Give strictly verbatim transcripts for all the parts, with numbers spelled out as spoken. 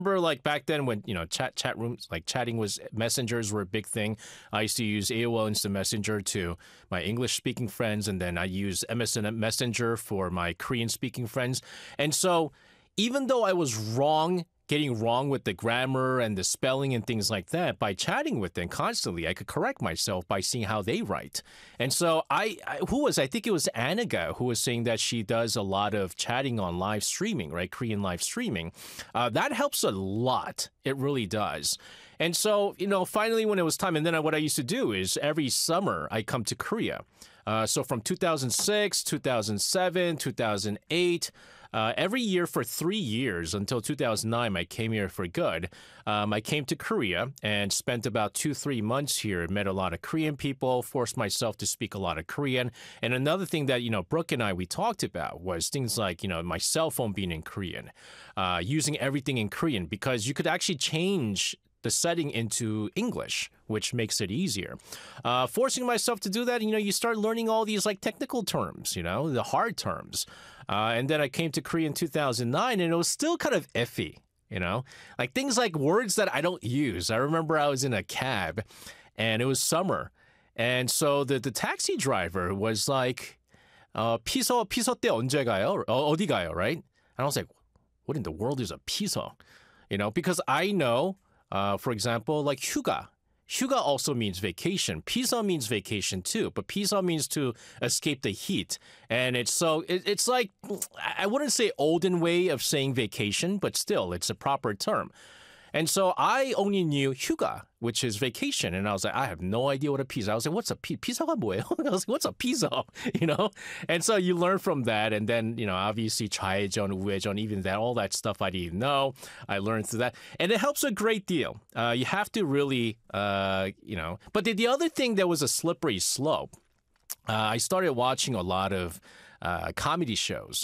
remember like back then when you know chat chat rooms like chatting was messengers were a big thing. I used to use A O L Instant Messenger to my English speaking friends, and then I use M S N Messenger for my Korean speaking friends. And so even though I was wrong, getting wrong with the grammar and the spelling and things like that, by chatting with them constantly, I could correct myself by seeing how they write. And so I, I who was, I think it was Anaga who was saying that she does a lot of chatting on live streaming, right? Korean live streaming. Uh, that helps a lot. It really does. And so, you know, finally when it was time, and then what I used to do is every summer I come to Korea. Uh, so from two thousand six, two thousand seven, two thousand eight, uh, every year for three years until two thousand nine, I came here for good. Um, I came to Korea and spent about two, three months here, met a lot of Korean people, forced myself to speak a lot of Korean. And another thing that, you know, Brooke and I, we talked about was things like, you know, my cell phone being in Korean, uh, using everything in Korean, because you could actually change the setting into English, which makes it easier. Uh, forcing myself to do that, you know, you start learning all these like technical terms, you know, the hard terms. Uh, and then I came to Korea in two thousand nine and it was still kind of iffy, you know, like things like words that I don't use. I remember I was in a cab and it was summer. And so the, the taxi driver was like, uh, 피서, 피서 때 언제 가요? 어, 어디 가요, right? And I was like, what in the world is a 피서? You know, because I know, Uh, for example, like 휴가. 휴가 also means vacation. 피서 means vacation too, but 피서 means to escape the heat. And it's so, it, it's like, I wouldn't say olden way of saying vacation, but still, it's a proper term. And so I only knew 휴가, which is vacation. And I was like, I have no idea what a 피서. I was like, what's a 피, 피서가 뭐예요? I was like, what's a 피서? You know? And so you learn from that. And then, you know, obviously 좌회전, 우회전, even that, all that stuff I didn't know. I learned through that. And it helps a great deal. Uh, you have to really, uh, you know. But the, the other thing that was a slippery slope, uh, I started watching a lot of uh, comedy shows.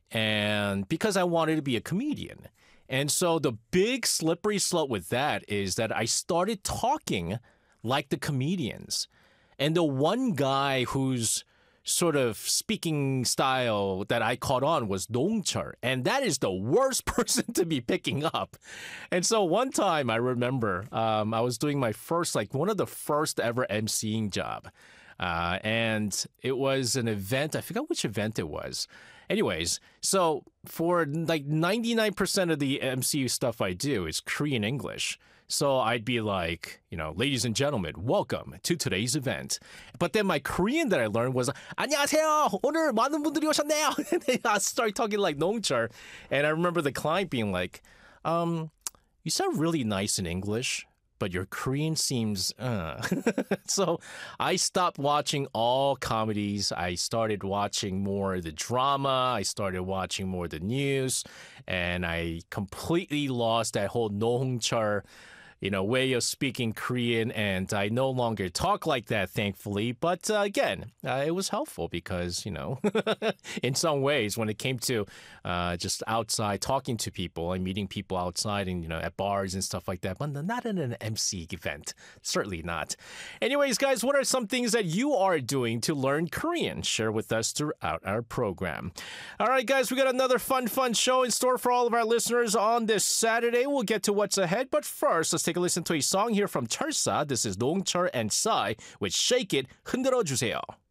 And because I wanted to be a comedian. And so the big slippery slope with that is that I started talking like the comedians. And the one guy whose sort of speaking style that I caught on was Nongchul. And that is the worst person to be picking up. And so one time I remember um, I was doing my first, like one of the first ever emceeing job. Uh, and it was an event. I forgot which event it was. Anyways, so for like ninety-nine percent of the M C U stuff I do is Korean English. So I'd be like, you know, ladies and gentlemen, welcome to today's event. But then my Korean that I learned was, 안녕하세요. 오늘 많은 분들이 오셨네요. And I start talking like Nongchul. And I remember the client being like, um, you sound really nice in English, but your Korean seems, uh. So I stopped watching all comedies. I started watching more of the drama. I started watching more of the news. And I completely lost that whole Nongchul, you know, way of speaking Korean. And I no longer talk like that, thankfully. But uh, again, uh, it was helpful because, you know, in some ways, when it came to uh, just outside talking to people and meeting people outside and, you know, at bars and stuff like that, but not in an M C event. Certainly not. Anyways, guys, what are some things that you are doing to learn Korean? Share with us throughout our program. All right, guys, we got another fun, fun show in store for all of our listeners on this Saturday. We'll get to what's ahead. But first, let's take a listen to a song here from Chulsa. This is Nongchul and Psy with Shake It, 흔들어 주세요.